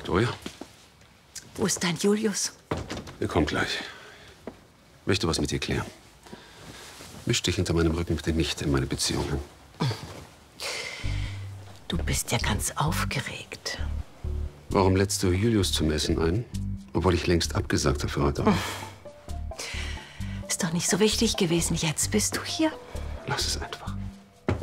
Victoria? Wo ist dein Julius? Er kommt gleich. Möchte was mit dir klären. Misch dich hinter meinem Rücken bitte nicht in meine Beziehungen. Du bist ja ganz aufgeregt. Warum lädst du Julius zum Essen ein? Obwohl ich längst abgesagt habe für heute Abend. Ist doch nicht so wichtig gewesen. Jetzt bist du hier. Lass es einfach.